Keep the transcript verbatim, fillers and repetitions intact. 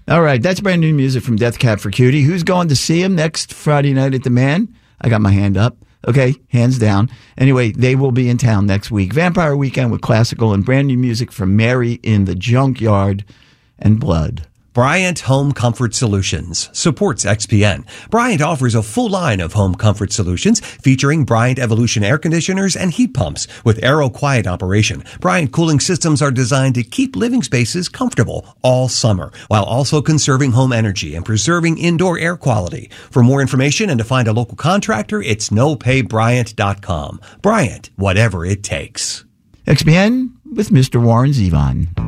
All right, that's brand new music from Death Cab for Cutie. Who's going to see him next Friday night at the Man? I got my hand up. Okay, hands down. Anyway, they will be in town next week. Vampire Weekend with classical and brand new music from Mary in the Junkyard and Blood. Bryant Home Comfort Solutions supports X P N. Bryant offers a full line of home comfort solutions featuring Bryant Evolution air conditioners and heat pumps with Aero Quiet operation. Bryant cooling systems are designed to keep living spaces comfortable all summer while also conserving home energy and preserving indoor air quality. For more information and to find a local contractor, it's no pay bryant dot com. Bryant, whatever it takes. X P N with Mister Warren Zevon.